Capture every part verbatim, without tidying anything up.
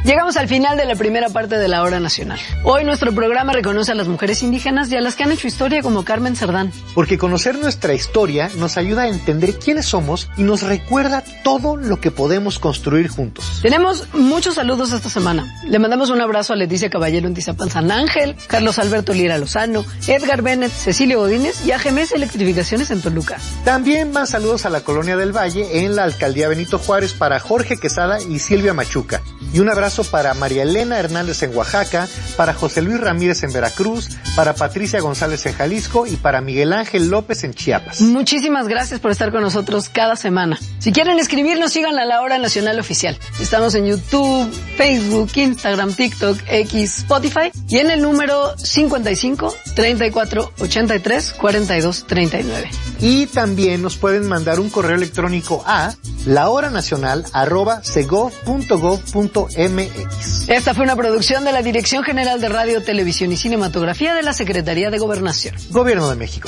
Llegamos al final de la primera parte de la Hora Nacional. Hoy nuestro programa reconoce a las mujeres indígenas y a las que han hecho historia como Carmen Cerdán. Porque conocer nuestra historia nos ayuda a entender quiénes somos y nos recuerda todo lo que podemos construir juntos. Tenemos muchos saludos esta semana. Le mandamos un abrazo a Leticia Caballero en Tizapán San Ángel, Carlos Alberto Lira Lozano, Edgar Bennett, Cecilio Godínez y a G M S Electrificaciones en Toluca. También más saludos a la Colonia del Valle en la Alcaldía Benito Juárez para Jorge Quesada y Silvia Machuca. Y un abrazo para María Elena Hernández en Oaxaca, para José Luis Ramírez en Veracruz, para Patricia González en Jalisco y para Miguel Ángel López en Chiapas. Muchísimas gracias por estar con nosotros cada semana. Si quieren escribirnos, sigan a La Hora Nacional Oficial. Estamos en YouTube, Facebook, Instagram, TikTok, X, Spotify y en el número cincuenta y cinco, treinta y cuatro, ochenta y tres, cuarenta y dos, treinta y nueve. Y también nos pueden mandar un correo electrónico a lahoranacional arroba segov punto gov punto mx. Esta fue una producción de la Dirección General de Radio, Televisión y Cinematografía de la Secretaría de Gobernación. Gobierno de México.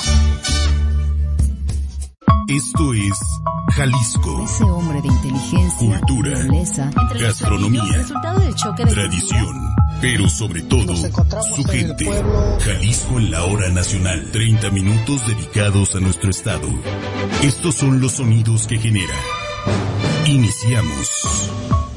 Esto es Jalisco. Ese hombre de inteligencia, cultura, nobleza, gastronomía, resultado del choque de tradición, pero sobre todo su gente. Jalisco en la Hora Nacional. treinta minutos dedicados a nuestro estado. Estos son los sonidos que genera. Iniciamos.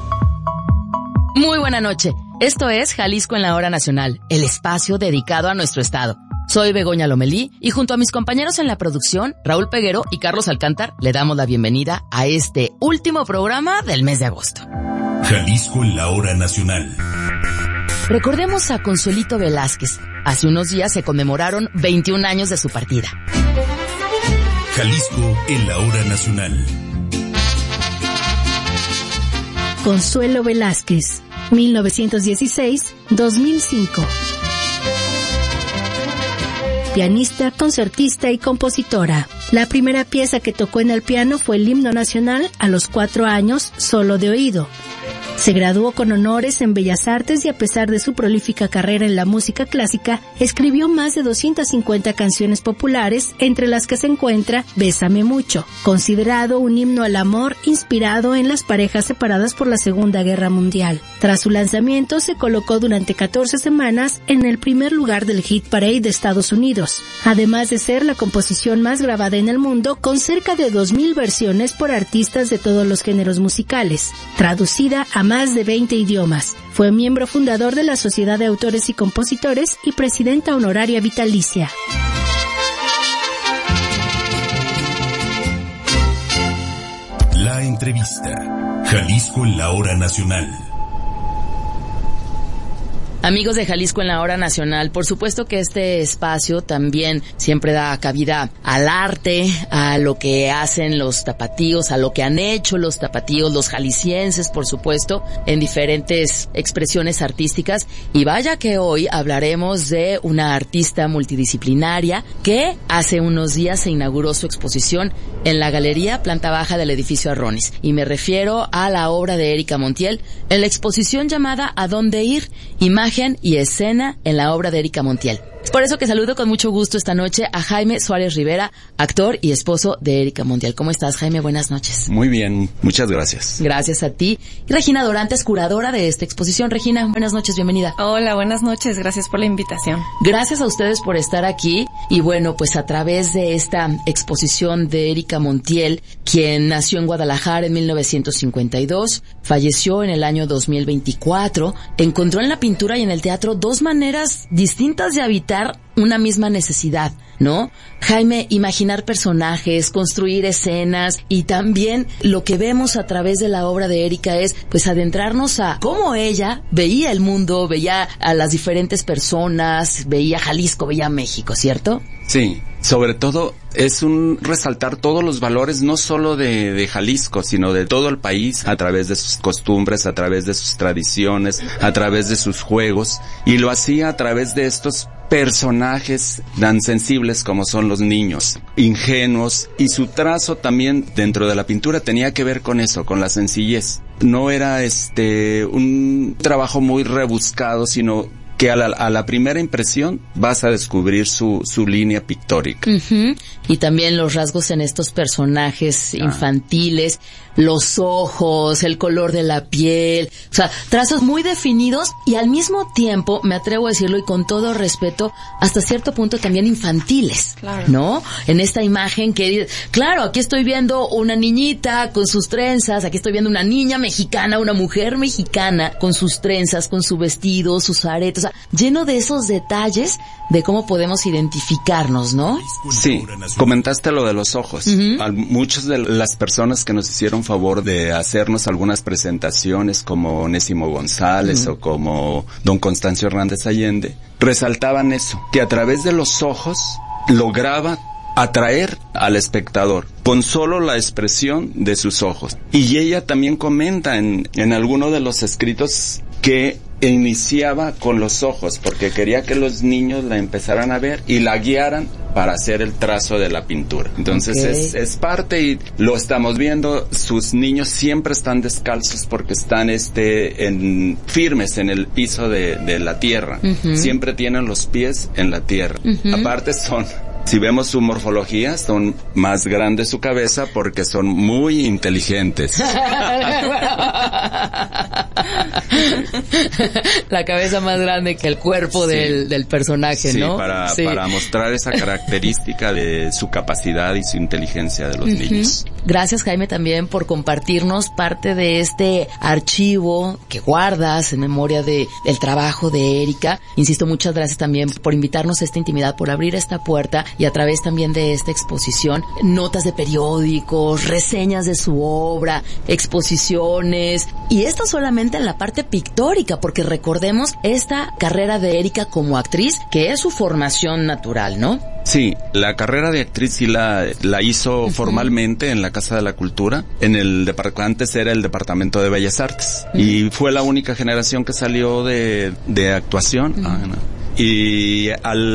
Muy buena noche. Esto es Jalisco en la Hora Nacional, el espacio dedicado a nuestro estado. Soy Begoña Lomelí y junto a mis compañeros en la producción, Raúl Peguero y Carlos Alcántar, le damos la bienvenida a este último programa del mes de agosto. Jalisco en la Hora Nacional. Recordemos a Consuelito Velázquez. Hace unos días se conmemoraron veintiún años de su partida. Jalisco en la Hora Nacional. Consuelo Velázquez, mil novecientos dieciséis a dos mil cinco. Pianista, concertista y compositora. La primera pieza que tocó en el piano fue el himno nacional a los cuatro años, solo de oído. Se graduó con honores en Bellas Artes y a pesar de su prolífica carrera en la música clásica, escribió más de doscientas cincuenta canciones populares, entre las que se encuentra Bésame Mucho, considerado un himno al amor inspirado en las parejas separadas por la Segunda Guerra Mundial. Tras su lanzamiento, se colocó durante catorce semanas en el primer lugar del Hit Parade de Estados Unidos, además de ser la composición más grabada en el mundo, con cerca de dos mil versiones por artistas de todos los géneros musicales, traducida a más de veinte idiomas. Fue miembro fundador de la Sociedad de Autores y Compositores y presidenta honoraria vitalicia. La entrevista. Jalisco en la Hora Nacional. Amigos de Jalisco en la Hora Nacional, por supuesto que este espacio también siempre da cabida al arte, a lo que hacen los tapatíos, a lo que han hecho los tapatíos, los jaliscienses, por supuesto, en diferentes expresiones artísticas. Y vaya que hoy hablaremos de una artista multidisciplinaria que hace unos días se inauguró su exposición en la Galería Planta Baja del edificio Arrones. Y me refiero a la obra de Erika Montiel en la exposición llamada ¿A dónde ir? Imagen y escena en la obra de Erika Montiel. Es por eso que saludo con mucho gusto esta noche a Jaime Suárez Rivera, actor y esposo de Erika Montiel. ¿Cómo estás, Jaime? Buenas noches. Muy bien, muchas gracias. Gracias a ti. Y Regina Dorantes, curadora de esta exposición. Regina, buenas noches, bienvenida. Hola, buenas noches, gracias por la invitación. Gracias a ustedes por estar aquí. Y bueno, pues a través de esta exposición de Erika Montiel, quien nació en Guadalajara en mil novecientos cincuenta y dos, falleció en el año dos mil veinticuatro, encontró en la pintura y en el teatro dos maneras distintas de habitar una misma necesidad, ¿no? Jaime, imaginar personajes, construir escenas y también lo que vemos a través de la obra de Erika es pues adentrarnos a cómo ella veía el mundo, veía a las diferentes personas, veía Jalisco, veía México, ¿cierto? Sí, sobre todo es un resaltar todos los valores no solo de, de Jalisco, sino de todo el país a través de sus costumbres, a través de sus tradiciones, a través de sus juegos, y lo hacía a través de estos personajes tan sensibles como son los niños, ingenuos, y su trazo también dentro de la pintura tenía que ver con eso, con la sencillez. No era este un trabajo muy rebuscado, sino que a la, a la primera impresión vas a descubrir su, su línea pictórica. Uh-huh. Y también los rasgos en estos personajes ah. infantiles, los ojos, el color de la piel, o sea, trazos muy definidos y al mismo tiempo, me atrevo a decirlo y con todo respeto, hasta cierto punto también infantiles, claro. ¿no? En esta imagen que, claro, aquí estoy viendo una niñita con sus trenzas, aquí estoy viendo una niña mexicana, una mujer mexicana con sus trenzas, con su vestido, sus aretes, o sea, lleno de esos detalles de cómo podemos identificarnos, ¿no? Sí, comentaste lo de los ojos. Uh-huh. A muchas de las personas que nos hicieron favor de hacernos algunas presentaciones como Onésimo González uh-huh. o como don Constancio Hernández Allende, resaltaban eso, que a través de los ojos lograba atraer al espectador con solo la expresión de sus ojos. Y ella también comenta en, en alguno de los escritos que iniciaba con los ojos porque quería que los niños la empezaran a ver y la guiaran para hacer el trazo de la pintura. Entonces okay. es, es parte y lo estamos viendo, sus niños siempre están descalzos porque están este en firmes en el piso de, de la tierra. Uh-huh. Siempre tienen los pies en la tierra. Uh-huh. Aparte son, si vemos su morfología, son más grandes su cabeza porque son muy inteligentes. La cabeza más grande que el cuerpo sí. del, del personaje, sí, ¿no? Para, sí, para mostrar esa característica de su capacidad y su inteligencia de los uh-huh. niños. Gracias, Jaime, también por compartirnos parte de este archivo que guardas en memoria de el trabajo de Erika. Insisto, muchas gracias también por invitarnos a esta intimidad, por abrir esta puerta y a través también de esta exposición, notas de periódicos, reseñas de su obra, exposiciones, y esto solamente en la parte pictórica, porque recordemos esta carrera de Erika como actriz, que es su formación natural, ¿no? Sí, la carrera de actriz sí la, la hizo uh-huh. formalmente en la Casa de la Cultura, en el departamento, antes era el Departamento de Bellas Artes, uh-huh. y fue la única generación que salió de, de actuación. Uh-huh. Ah, no. Y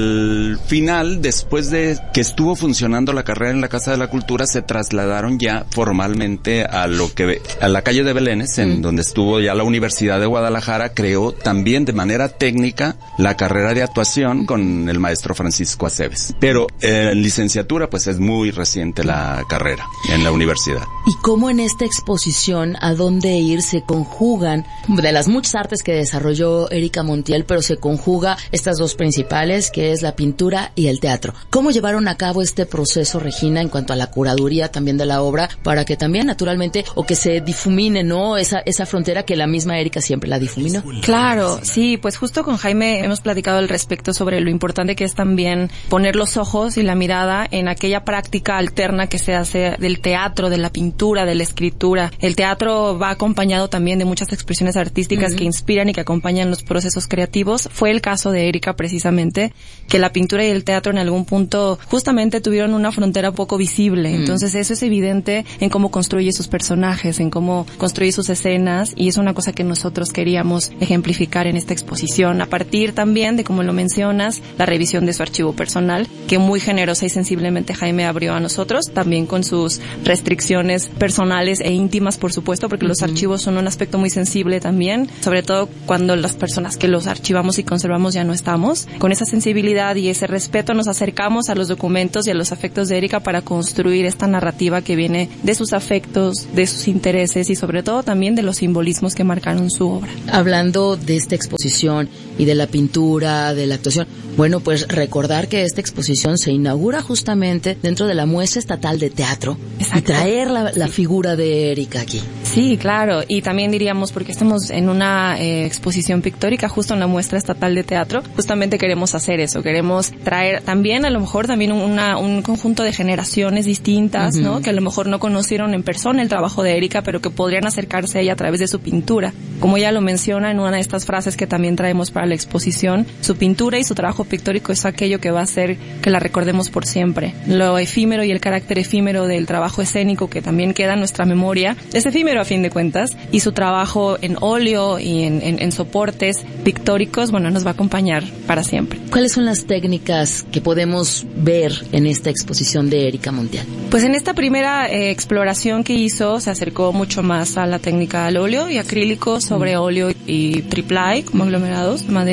al final, después de que estuvo funcionando la carrera en la Casa de la Cultura, se trasladaron ya formalmente a lo que a la calle de Belénes, en mm. donde estuvo ya la Universidad de Guadalajara, creó también de manera técnica la carrera de actuación con el maestro Francisco Aceves. Pero eh, en licenciatura, pues es muy reciente la carrera en la universidad. ¿Y cómo en esta exposición a dónde ir se conjugan de las muchas artes que desarrolló Erika Montiel, pero se conjuga estas dos principales, que es la pintura y el teatro? ¿Cómo llevaron a cabo este proceso, Regina, en cuanto a la curaduría también de la obra, para que también naturalmente, o que se difumine, ¿no? Esa, esa frontera que la misma Erika siempre la difuminó. Claro, sí, pues justo con Jaime hemos platicado al respecto sobre lo importante que es también poner los ojos y la mirada en aquella práctica alterna que se hace del teatro, de la pintura, de la escritura. El teatro va acompañado también de muchas expresiones artísticas uh-huh. que inspiran y que acompañan los procesos creativos. Fue el caso de Erika precisamente, que la pintura y el teatro en algún punto justamente tuvieron una frontera poco visible. Mm. Entonces eso es evidente en cómo construye sus personajes, en cómo construye sus escenas, y es una cosa que nosotros queríamos ejemplificar en esta exposición, a partir también de, como lo mencionas, la revisión de su archivo personal, que muy generosa y sensiblemente Jaime abrió a nosotros, también con sus restricciones personales e íntimas, por supuesto, porque uh-huh. los archivos son un aspecto muy sensible también, sobre todo cuando las personas que los archivamos y conservamos ya no están. Con esa sensibilidad y ese respeto nos acercamos a los documentos y a los afectos de Erika para construir esta narrativa que viene de sus afectos, de sus intereses y sobre todo también de los simbolismos que marcaron su obra. Hablando de esta exposición y de la pintura, de la actuación, bueno, pues recordar que esta exposición se inaugura justamente dentro de la Muestra Estatal de Teatro. Exacto. Y traer la, la sí. figura de Erika aquí. Sí, claro, y también diríamos, porque estamos en una eh, exposición pictórica justo en la Muestra Estatal de Teatro, justamente queremos hacer eso, queremos traer también a lo mejor también una, un conjunto de generaciones distintas, uh-huh. ¿no? Que a lo mejor no conocieron en persona el trabajo de Erika, pero que podrían acercarse a ella a través de su pintura. Como ella lo menciona en una de estas frases que también traemos para la exposición, su pintura y su trabajo pictórico es aquello que va a hacer que la recordemos por siempre. Lo efímero y el carácter efímero del trabajo escénico que también queda en nuestra memoria es efímero a fin de cuentas, y su trabajo en óleo y en, en, en soportes pictóricos, bueno, nos va a acompañar para siempre. ¿Cuáles son las técnicas que podemos ver en esta exposición de Erika Montiel? Pues en esta primera eh, exploración que hizo se acercó mucho más a la técnica al óleo y acrílico sobre mm. óleo y triple como aglomerados de madera.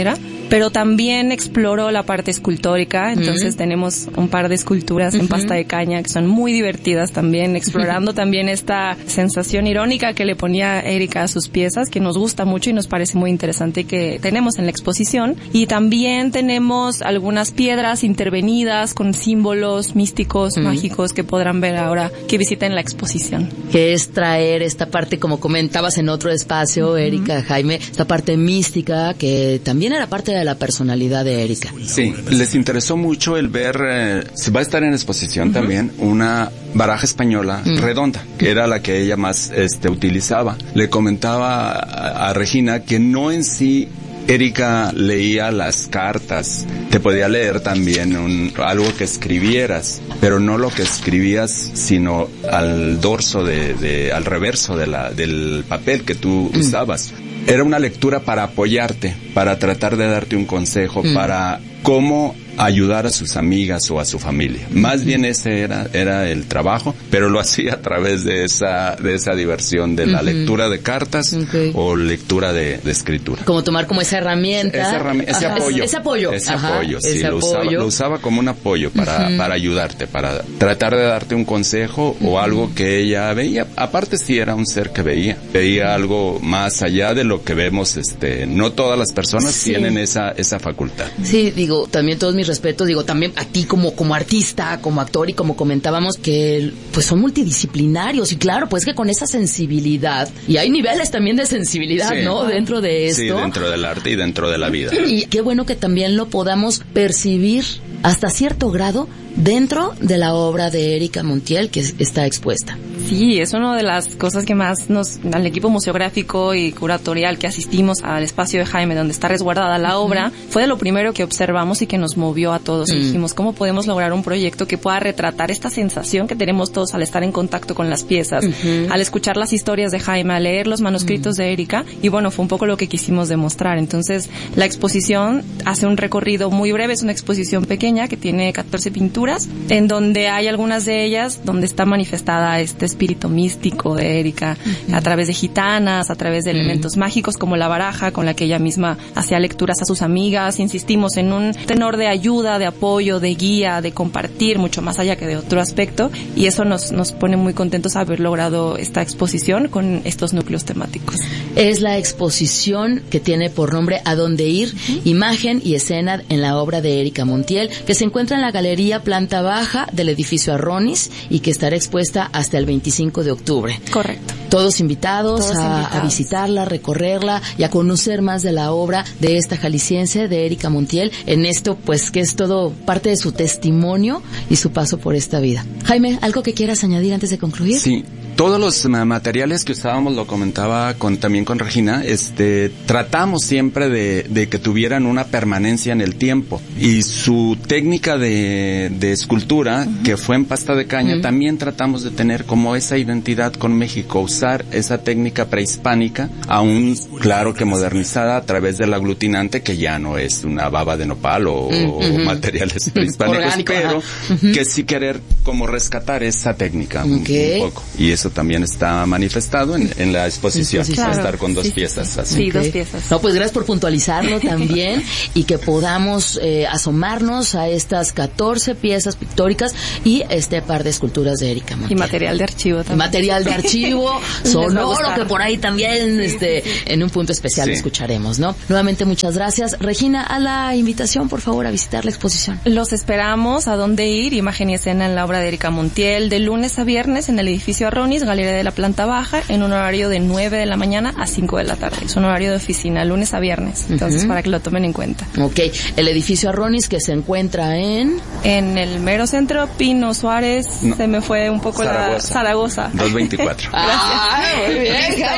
pero también exploró la parte escultórica, entonces uh-huh. tenemos un par de esculturas uh-huh. en pasta de caña que son muy divertidas también, explorando uh-huh. también esta sensación irónica que le ponía Erika a sus piezas, que nos gusta mucho y nos parece muy interesante, que tenemos en la exposición. Y también tenemos algunas piedras intervenidas con símbolos místicos, uh-huh. mágicos, que podrán ver ahora que visiten la exposición. Que es traer esta parte, como comentabas en otro espacio, uh-huh. Erika, Jaime, esta parte mística que también era parte de la personalidad de Erika. Sí, les interesó mucho el ver, eh, se va a estar en exposición uh-huh. también, una baraja española uh-huh. redonda, que era la que ella más este utilizaba. Le comentaba a, a Regina que no en sí Erika leía las cartas, te podía leer también un, algo que escribieras, pero no lo que escribías, sino al dorso de, de al reverso de la, del papel que tú mm. usabas. Era una lectura para apoyarte, para tratar de darte un consejo, mm. para cómo ayudar a sus amigas o a su familia. Más bien ese era era el trabajo, pero lo hacía a través de esa de esa diversión de la uh-huh. lectura de cartas okay. o lectura de, de escritura. Como tomar como esa herramienta. Esa herrami- ese Ajá. apoyo. Ese apoyo. Ese Ajá. apoyo, sí. Ese lo, apoyo. Usaba, lo usaba como un apoyo para, uh-huh. para ayudarte, para tratar de darte un consejo uh-huh. o algo que ella veía. Aparte sí era un ser que veía. Veía uh-huh. algo más allá de lo que vemos. este No todas las personas sí. tienen esa esa facultad. Sí, digo, también todos mis respetos, digo, también a ti como como artista, como actor, y como comentábamos que pues son multidisciplinarios, y claro, pues que con esa sensibilidad, y hay niveles también de sensibilidad, sí. ¿no? Dentro de esto. Sí, dentro del arte y dentro de la vida. Y qué bueno que también lo podamos percibir hasta cierto grado dentro de la obra de Erika Montiel que está expuesta. Sí, es una de las cosas que más nos, al equipo museográfico y curatorial que asistimos al espacio de Jaime, donde está resguardada la uh-huh. obra, fue de lo primero que observamos y que nos movió a todos. Uh-huh. Y dijimos, ¿cómo podemos lograr un proyecto que pueda retratar esta sensación que tenemos todos al estar en contacto con las piezas, uh-huh. al escuchar las historias de Jaime, al leer los manuscritos uh-huh. de Erika? Y bueno, fue un poco lo que quisimos demostrar. Entonces, la exposición hace un recorrido muy breve, es una exposición pequeña que tiene catorce pinturas, en donde hay algunas de ellas donde está manifestada este espíritu místico de Erika, uh-huh. a través de gitanas, a través de uh-huh. elementos mágicos como la baraja con la que ella misma hacía lecturas a sus amigas. Insistimos en un tenor de ayuda, de apoyo, de guía, de compartir, mucho más allá que de otro aspecto, y eso nos, nos pone muy contentos haber logrado esta exposición con estos núcleos temáticos. Es la exposición que tiene por nombre A Dónde Ir, uh-huh. imagen y escena en la obra de Erika Montiel, que se encuentra en la Galería Planta Baja del edificio Arronis y que estará expuesta hasta el veinticinco de octubre. Correcto. Todos invitados, Todos a, invitados a visitarla, recorrerla y a conocer más de la obra de esta jalisciense, de Erika Montiel, en esto pues que es todo parte de su testimonio y su paso por esta vida. Jaime, ¿algo que quieras añadir antes de concluir? Sí. Todos los materiales que usábamos, lo comentaba con, también con Regina, este, tratamos siempre de, de que tuvieran una permanencia en el tiempo. Y su técnica de, de escultura, uh-huh. que fue en pasta de caña, uh-huh. también tratamos de tener como esa identidad con México, usar esa técnica prehispánica, aún claro que modernizada a través del aglutinante, que ya no es una baba de nopal o, uh-huh. o materiales prehispánicos, Orgánico, pero uh-huh. que sí querer como rescatar esa técnica okay. un, un poco. Y eso también está manifestado en, en la exposición. Claro, va a estar con dos sí, piezas así. Sí, okay. dos piezas. No, pues gracias por puntualizarlo también y que podamos eh, asomarnos a estas catorce piezas pictóricas y este par de esculturas de Erika Montiel. Y material de archivo también. Material de archivo sonoro que por ahí también sí, este sí, sí. en un punto especial sí. escucharemos, ¿no? Nuevamente muchas gracias. Regina, a la invitación, por favor, a visitar la exposición. Los esperamos. A Dónde Ir, imagen y escena en la obra de Erika Montiel, de lunes a viernes en el edificio Arronis, Galería de la Planta Baja, en un horario de nueve de la mañana a cinco de la tarde. Es un horario de oficina, lunes a viernes. Entonces, uh-huh. para que lo tomen en cuenta. Ok. El edificio Arronis, que se encuentra en... En el mero centro, Pino Suárez, no. se me fue un poco Zaragoza. la... Zaragoza. doscientos veinticuatro. Ah, muy bien,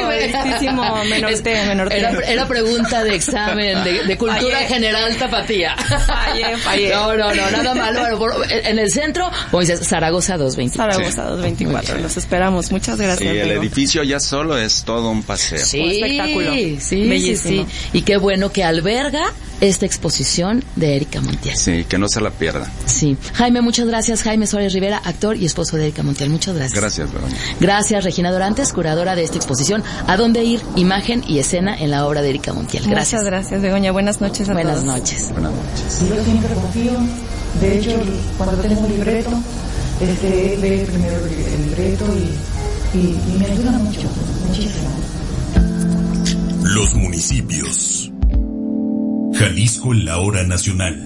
Jaime. Menor T, menor T. Era, era pregunta de examen, de, de cultura fallé. General tapatía. Fallé, fallé. No, no, no, nada malo. Bueno, por, en el centro, como dices, Zaragoza doscientos veinticuatro. Zaragoza doscientos veinticuatro. Los esperamos. esperamos. Muchas gracias. Sí, el Diego. edificio ya solo es todo un paseo. Sí, Un espectáculo. Sí, sí, sí. Y qué bueno que alberga esta exposición de Erika Montiel. Sí, que no se la pierda. Sí. Jaime, muchas gracias. Jaime Suárez Rivera, actor y esposo de Erika Montiel. Muchas gracias. Gracias, Verónica. Gracias, Regina Dorantes, curadora de esta exposición. ¿A dónde ir? Imagen y escena en la obra de Erika Montiel. Gracias. Muchas gracias, Begoña. Buenas noches a Buenas todos. noches. Buenas noches. Yo siempre confío. De hecho, cuando tengo un libreto, este, lee primero el libreto y, y, y me ayuda mucho, muchísimo. Los municipios. Jalisco en la hora nacional.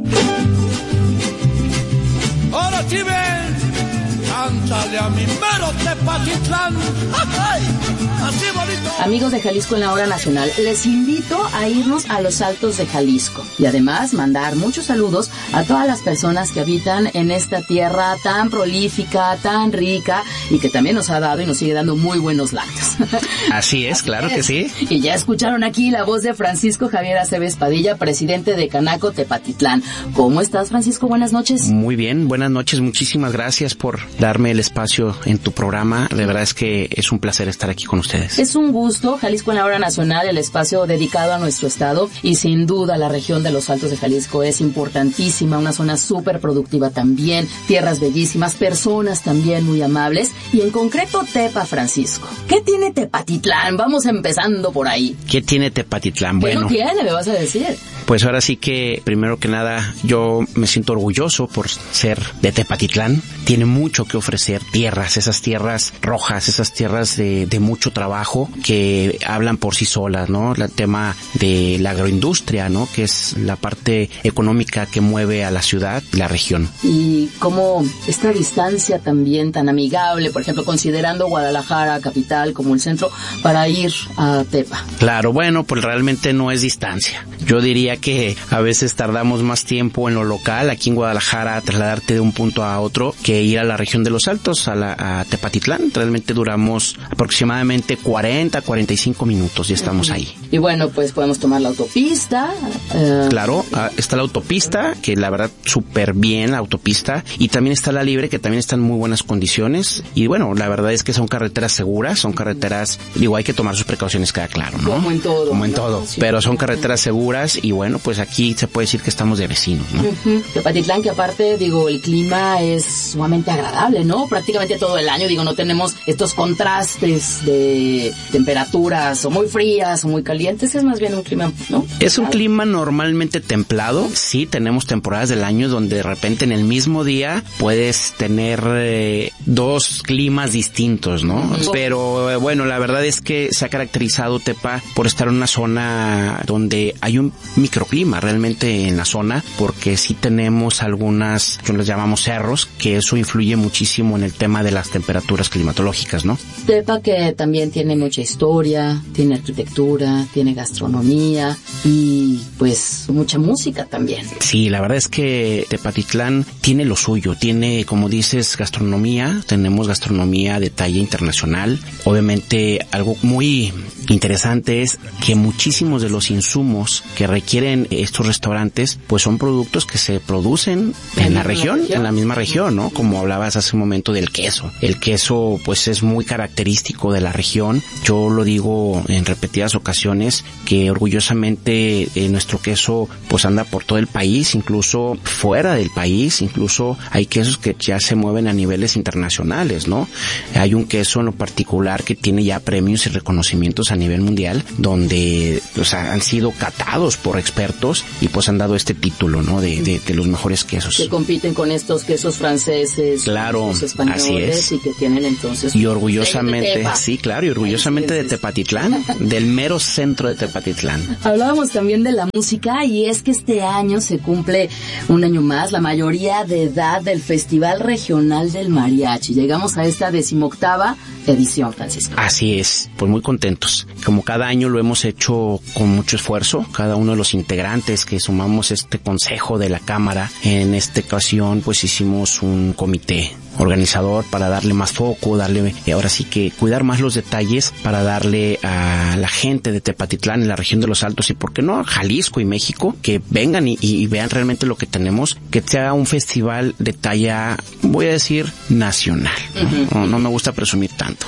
¡Ahora sí ven! ¡Cántale a mi mero Tepatitlán! ¡Ay! ¡Así bonito! Amigos de Jalisco en la hora nacional, les invito a irnos a los Altos de Jalisco y además mandar muchos saludos a todas las personas que habitan en esta tierra tan prolífica, tan rica y que también nos ha dado y nos sigue dando muy buenos lácteos. Así es, claro que sí. Y ya escucharon aquí la voz de Francisco Javier Aceves Padilla, presidente de Canaco Tepatitlán. ¿Cómo estás, Francisco? Buenas noches. Muy bien, buenas noches. Muchísimas gracias por darme el espacio en tu programa. De verdad es que es un placer estar aquí con ustedes. Es un gusto. Jalisco en la hora nacional, el espacio dedicado a nuestro estado y sin duda la región de los Altos de Jalisco es importantísima, una zona súper productiva también, tierras bellísimas, personas también muy amables y en concreto Tepa, Francisco. ¿Qué tiene Tepatitlán? Vamos empezando por ahí. ¿Qué tiene Tepatitlán? ¿Qué Bueno, no tiene, me vas a decir? pues ahora sí que, primero que nada, yo me siento orgulloso por ser de Tepatitlán. Tiene mucho que ofrecer, tierras, esas tierras rojas, esas tierras de, de mucho trabajo que hablan por sí solas, ¿no? El tema de la agroindustria, ¿no? Que es la parte económica que mueve a la ciudad y la región. Y cómo esta distancia también tan amigable, por ejemplo, considerando Guadalajara, capital, como el centro, para ir a Tepa. Claro, bueno, pues realmente no es distancia. Yo diría que a veces tardamos más tiempo en lo local, aquí en Guadalajara, a trasladarte de un punto a otro, que ir a la región de los Altos, a, la, a Tepatitlán. Realmente duramos aproximadamente cuarenta, cuarenta y cinco minutos y estamos uh-huh. ahí. Y bueno, pues podemos tomar la autopista. Uh... Claro, está la autopista, que la verdad súper bien la autopista, y también está la libre, que también está en muy buenas condiciones. Y bueno, la verdad es que son carreteras seguras, son carreteras, digo, hay que tomar sus precauciones, queda claro, ¿no? Como en todo. Como en todo, sí. Pero son carreteras seguras y bueno, pues aquí se puede decir que estamos de vecinos, ¿no? Uh-huh. Tepatitlán, que aparte, digo, el clima es sumamente agradable, ¿no? Prácticamente todo el año, digo, no tenemos estos contrastes de temperaturas o muy frías o muy calientes, es más bien un clima, ¿no? Es un clima normalmente templado, sí, tenemos temporadas del año donde de repente en el mismo día puedes tener eh, dos climas distintos, ¿no? Uh-huh. Pero eh, bueno, la verdad es que se ha caracterizado Tepa por estar en una zona donde hay un microclima realmente en la zona, porque sí tenemos algunas, yo les llamamos cerros, que eso influye muchísimo en el tema de las temperaturas climatológicas, ¿no? Tepa que también tiene mucha historia, tiene arquitectura, tiene gastronomía y pues mucha música también. Sí, la verdad es que Tepatitlán tiene lo suyo, tiene, como dices, gastronomía, tenemos gastronomía de talla internacional. Obviamente algo muy interesante es que muchísimos de los insumos que requieren estos restaurantes pues son productos que se producen en, en la región, región, en la misma región, ¿no? Como hablabas hace un momento del queso. El queso pues es muy característico de la región. Yo lo digo en repetidas ocasiones que orgullosamente eh, nuestro queso pues anda por todo el país, incluso fuera del país, incluso hay quesos que ya se mueven a niveles internacionales, ¿no? Hay un queso en lo particular que tiene ya premios y reconocimientos a nivel mundial, donde pues han sido catados por expertos y pues han dado este título, ¿no? De, de, de los mejores quesos. Que compiten con estos quesos franceses, claro, quesos españoles, así es. Y que tienen entonces... Y orgullosamente, sí, claro, y orgullosamente de Tepatitlán, del mero centro de Tepatitlán. Hablábamos también de la música y es que este año se cumple un año más la mayoría de edad del Festival Regional del Mariachi. Llegamos a esta decimoctava edición, Francisco. Así es, pues muy contentos. Como cada año lo hemos hecho con mucho esfuerzo, cada uno de los integrantes que sumamos este consejo de la Cámara, en esta ocasión pues hicimos un comité organizador para darle más foco, darle, eh, ahora sí que cuidar más los detalles para darle a la gente de Tepatitlán en la región de los Altos y por qué no Jalisco y México que vengan y, y vean realmente lo que tenemos, que sea un festival de talla, voy a decir, nacional. Uh-huh. No, no me gusta presumir tanto.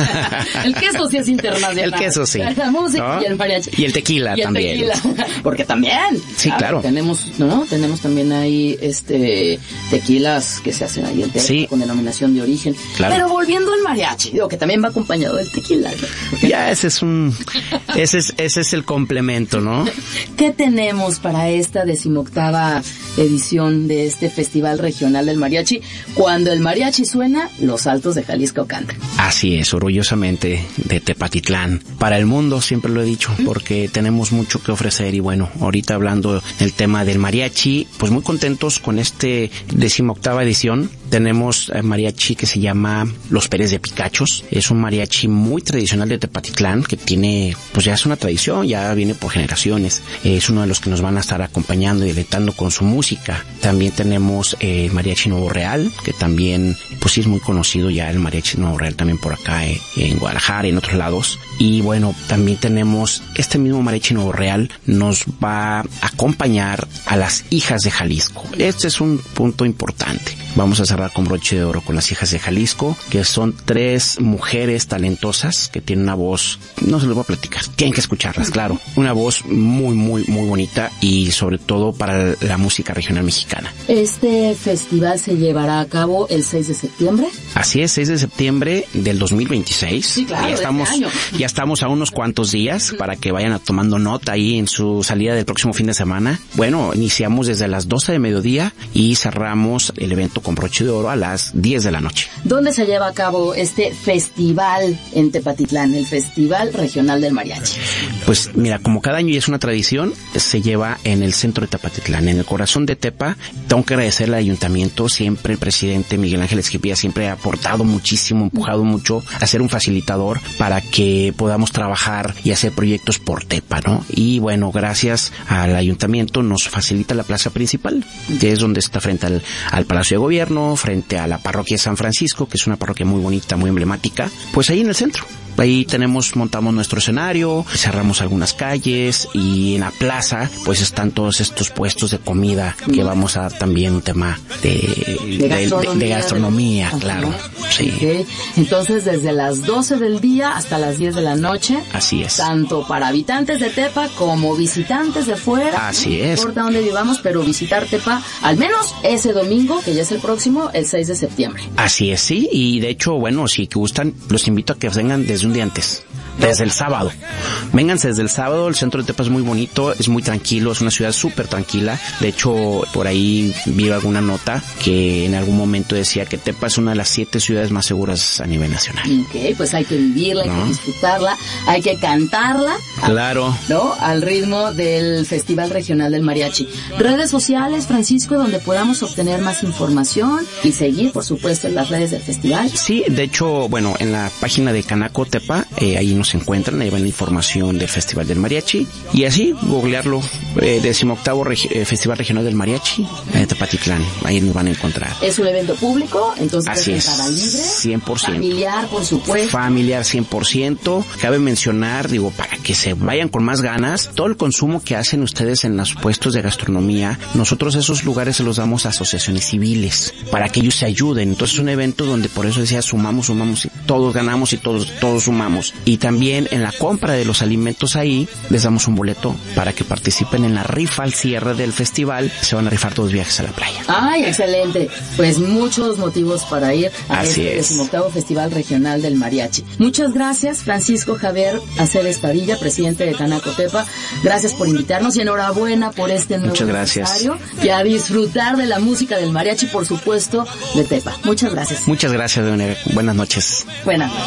El queso sí es internacional. El queso sí. La música, ¿no? Y el mariachi. Y el tequila y el también. Tequila. Porque también. Sí, claro. claro. Tenemos, ¿no? Tenemos también ahí, este, tequilas que se hacen ahí en Tepa, sí, con denominación de origen. Claro. Pero volviendo al mariachi, digo que también va acompañado del tequila, ¿no? Porque ya ese es un, ese es, ese es el complemento, ¿no? ¿Qué tenemos para esta decimoctava edición de este Festival Regional del Mariachi? Cuando el mariachi suena, los Altos de Jalisco cantan. Así es, orgullosamente de Tepatitlán. Para el mundo, siempre lo he dicho, porque tenemos mucho que ofrecer y bueno, ahorita hablando del tema del mariachi, pues muy contentos con este decimoctava edición. Tenemos el mariachi que se llama Los Pérez de Picachos. Es un mariachi muy tradicional de Tepatitlán que tiene, pues ya es una tradición, ya viene por generaciones. Es uno de los que nos van a estar acompañando y deleitando con su música. También tenemos el eh, mariachi Nuevo Real, que también, pues sí es muy conocido ya el mariachi Nuevo Real también por acá eh, en Guadalajara y en otros lados. Y bueno, también tenemos este mismo mariachi Nuevo Real nos va a acompañar a las hijas de Jalisco. Este es un punto importante. Vamos a cerrar con broche de oro con las hijas de Jalisco, que son tres mujeres talentosas que tienen una voz, no se los voy a platicar, tienen que escucharlas, claro. Una voz muy, muy, muy bonita y sobre todo para la música regional mexicana. Este festival se llevará a cabo el seis de septiembre. Así es, seis de septiembre del dos mil veintiséis. Sí, claro, ya estamos, este año. Ya estamos a unos cuantos días para que vayan a tomando nota ahí en su salida del próximo fin de semana. Bueno, iniciamos desde las doce de mediodía y cerramos el evento con broche de oro a las diez de la noche. ¿Dónde se lleva a cabo este festival en Tepatitlán, el Festival Regional del Mariachi? Pues mira, como cada año ya es una tradición, se lleva en el centro de Tepatitlán, en el corazón de Tepa. Tengo que agradecer al ayuntamiento, siempre el presidente Miguel Ángel Esquipía siempre ha aportado muchísimo, empujado mucho a ser un facilitador para que podamos trabajar y hacer proyectos por Tepa, ¿no? Y bueno, gracias al ayuntamiento nos facilita la plaza principal, que es donde está frente al, al Palacio de Gobierno, frente a la parroquia de San Francisco, que es una parroquia muy bonita, muy emblemática, pues ahí en el centro. Ahí tenemos, montamos nuestro escenario, cerramos algunas calles y en la plaza pues están todos estos puestos de comida que vamos a dar también un tema de, de gastronomía, de, de gastronomía de... claro. Sí. Okay. Entonces desde las doce del día hasta las diez de la noche. Así es. Tanto para habitantes de Tepa como visitantes de fuera. Así no es. No importa dónde vivamos, pero visitar Tepa al menos ese domingo, que ya es el próximo, el seis de septiembre. Así es, sí. Y de hecho, bueno, si gustan, los invito a que vengan desde un día antes. Desde el sábado. Vénganse desde el sábado, el centro de Tepa es muy bonito, es muy tranquilo, es una ciudad súper tranquila. De hecho, por ahí vi alguna nota que en algún momento decía que Tepa es una de las siete ciudades más seguras a nivel nacional. Ok, pues hay que vivirla, hay ¿no? que disfrutarla, hay que cantarla. Claro. ¿No? Al ritmo del Festival Regional del Mariachi. Redes sociales, Francisco, donde podamos obtener más información y seguir, por supuesto, en las redes del festival. Sí, de hecho, bueno, en la página de Canaco Tepa, eh, ahí nos se encuentran, ahí van la información del Festival del Mariachi y así googlearlo, eh, decimoctavo regi- eh, Festival Regional del Mariachi eh, Tepatitlán, ahí nos van a encontrar. Es un evento público, entonces así es entrada libre, cien por ciento familiar, por supuesto, familiar cien por ciento. Cabe mencionar, digo, para que se vayan con más ganas, todo el consumo que hacen ustedes en los puestos de gastronomía, nosotros esos lugares se los damos a asociaciones civiles para que ellos se ayuden. Entonces es un evento donde por eso decía sumamos, sumamos, y todos ganamos y todos todos sumamos. Y también También en la compra de los alimentos ahí les damos un boleto para que participen en la rifa al cierre del festival. Se van a rifar dos viajes a la playa. ¡Ay, excelente! Pues muchos motivos para ir a Así este es. decimoctavo Festival Regional del Mariachi. Muchas gracias, Francisco Javier Aceves Padilla, presidente de Canaco Tepa. Gracias por invitarnos y enhorabuena por este nuevo Muchas gracias. aniversario y a disfrutar de la música del mariachi, por supuesto, de Tepa. Muchas gracias. Muchas gracias, Doña. Buenas noches. Buenas noches.